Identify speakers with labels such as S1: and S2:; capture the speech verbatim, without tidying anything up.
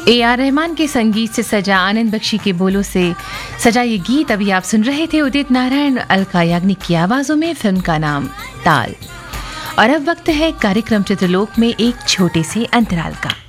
S1: A R Rahman के संगीत से सजा, आनंद बख्शी के बोलों से सजा ये गीत अभी आप सुन रहे थे उदित नारायण, अलका याग्निक की आवाजों में। फिल्म का नाम ताल। और अब वक्त है कार्यक्रम चित्रलोक में एक छोटे से अंतराल का।